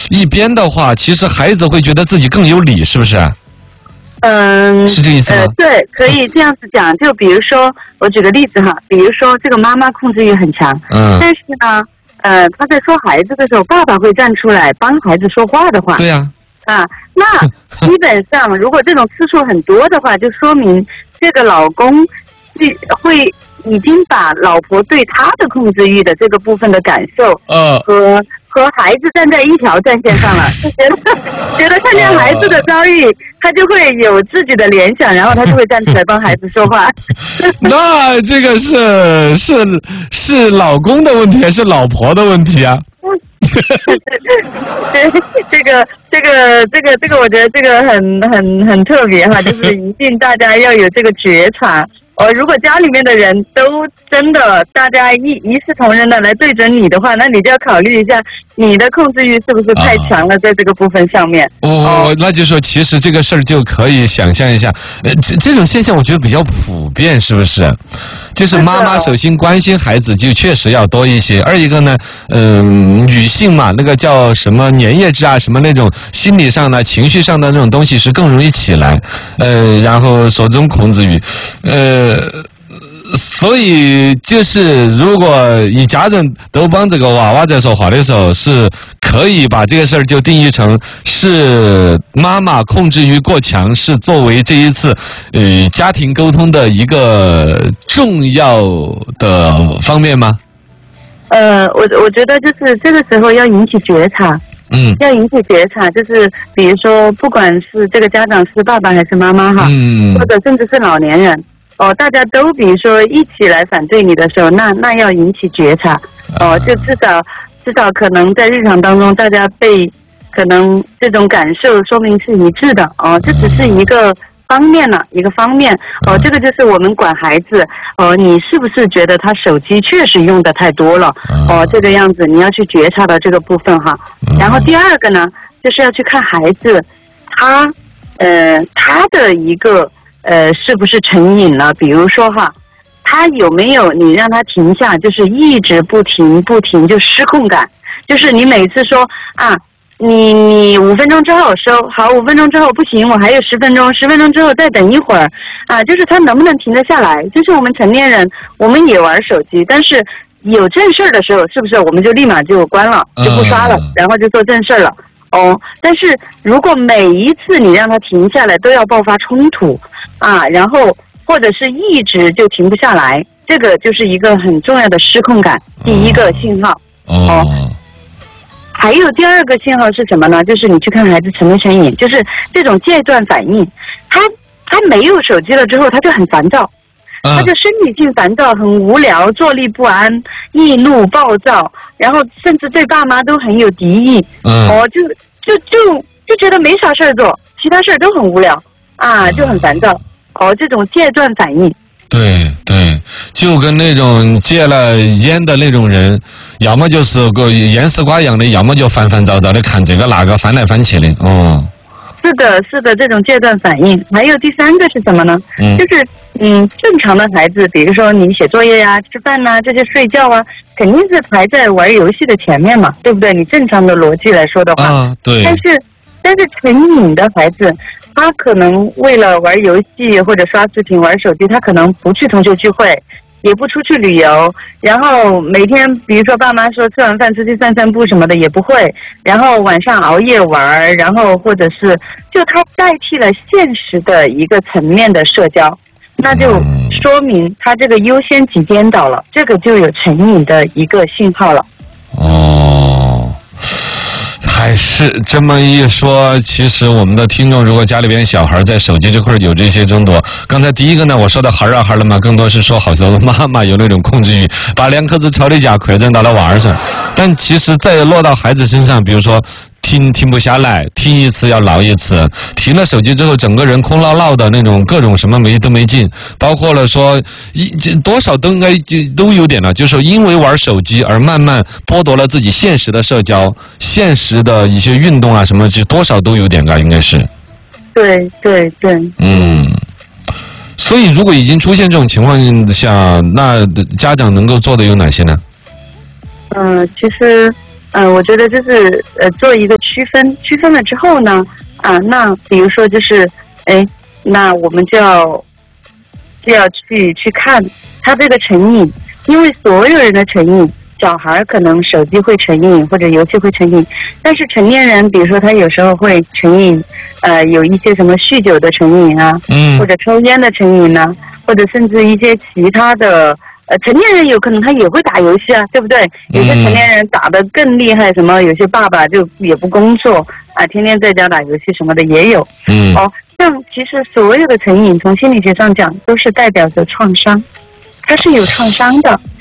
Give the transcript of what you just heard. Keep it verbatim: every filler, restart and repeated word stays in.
一边的话，其实孩子会觉得自己更有理，是不是？ 嗯， 是这意思吗？ 呃，对，可以这样子讲。就比如说，我举个例子哈，比如说这个妈妈控制欲很强， 嗯， 但是呢，呃，她在说孩子的时候，爸爸会站出来帮孩子说话的话， 对呀、 啊，那基本上如果这种次数很多的话，就说明这个老公是会已经把老婆对他的控制欲的这个部分的感受， 呃， 和和孩子站在一条战线上了，就觉得觉得看见孩子的遭遇，他就会有自己的联想，然后他就会站出来帮孩子说话。 那这个是是是老公的问题还是老婆的问题啊？ 对，这个这个这个这个，我觉得这个很很很特别哈，就是一定大家要有这个觉察。呃，如果家里面的人都真的大家一一视同仁的来对准你的话，那你就要考虑一下你的控制欲是不是太强了，在这个部分上面。 我我我，那就说其实这个事儿就可以想象一下，呃，这这种现象我觉得比较普遍，是不是？就是妈妈首先关心孩子就确实要多一些，二一个呢，嗯、呃，女性嘛，那个叫什么粘液质啊，什么那种心理上的、情绪上的那种东西是更容易起来，呃，然后说这种控制欲，呃。所以就是，如果一家人都帮这个娃娃在说话的时候，是可以把这个事儿就定义成是妈妈控制欲过强，是作为这一次呃家庭沟通的一个重要的方面吗？ 呃，我我觉得就是这个时候要引起觉察。 嗯， 要引起觉察，就是比如说，不管是这个家长是爸爸还是妈妈哈， 嗯， 或者甚至是老年人。哦，大家都比如说一起来反对你的时候，那那要引起觉察，哦，就至少至少可能在日常当中，大家被可能这种感受说明是一致的，哦，这只是一个方面了，一个方面，哦，这个就是我们管孩子，哦，你是不是觉得他手机确实用的太多了，哦，这个样子你要去觉察到这个部分哈，然后第二个呢，就是要去看孩子，他呃他的一个。呃，是不是成瘾了？比如说哈，他有没有你让他停下，就是一直不停不停，就失控感，就是你每次说啊，你你五分钟之后收，好，五分钟之后不行，我还有十分钟，十分钟之后再等一会儿，啊，就是他能不能停得下来？就是我们成年人，我们也玩手机，但是有正事儿的时候，是不是我们就立马就关了，就不刷了，然后就做正事儿了？哦，但是如果每一次你让他停下来都要爆发冲突啊，然后或者是一直就停不下来，这个就是一个很重要的失控感，第一个信号。哦，还有第二个信号是什么呢？就是你去看孩子成没成瘾，就是这种戒断反应，他他没有手机了之后，他就很烦躁。他就生理性烦躁，很无聊，坐立不安，易怒暴躁，然后甚至对爸妈都很有敌意。嗯，哦，就就就就觉得没啥事儿做，其他事儿都很无聊啊，就很烦躁。哦，这种戒断反应。 对对，就跟那种戒了烟的那种人，要么就是个烟丝瓜一样的，要么就烦烦躁躁的看这个那个翻来翻去的。哦。 是的，是的，这种戒断反应。还有第三个是什么呢？嗯，就是嗯，正常的孩子，比如说你写作业呀、吃饭呐、这些睡觉啊，肯定是排在玩游戏的前面嘛，对不对？你正常的逻辑来说的话， 啊，对。 但是但是成瘾的孩子，他可能为了玩游戏或者刷视频、玩手机，他可能不去同学聚会。也不出去旅游，然后每天比如说爸妈说吃完饭出去散散步什么的也不会，然后晚上熬夜玩，然后或者是就他代替了现实的一个层面的社交，那就说明他这个优先级颠倒了，这个就有成瘾的一个信号了。 哦，还是这么一说，其实我们的听众如果家里边小孩在手机这块有这些争夺，刚才第一个呢我说的孩儿啊孩儿了嘛，更多是说好像妈妈有那种控制欲，把两颗子吵的架馈赠到了娃儿上，但其实再落到孩子身上，比如说停停不下来，听一次要闹一次，停了手机之后整个人空落落的那种，各种什么没都没劲，包括了说一多少都应该就都有点了，就是因为玩手机而慢慢剥夺了自己现实的社交、现实的一些运动啊什么，就多少都有点吧，应该是。 对对对。 嗯。所以如果已经出现这种情况下，那家长能够做的有哪些呢？ 嗯、呃，其实嗯、呃，我觉得就是呃做一个区分，区分了之后呢，啊、呃，那比如说就是，哎，那我们就要就要去去看他这个成瘾，因为所有人的成瘾。小孩可能手机会成瘾或者游戏会成瘾，但是成年人比如说他有时候会成瘾，呃，有一些什么酗酒的成瘾啊， 嗯， 或者抽烟的成瘾啊，或者甚至一些其他的，呃，成年人有可能他也会打游戏啊，对不对？有些成年人打得更厉害，什么有些爸爸就也不工作啊，天天在家打游戏什么的也有。 嗯， 哦，像其实所有的成瘾从心理学上讲都是代表着创伤，它是有创伤的。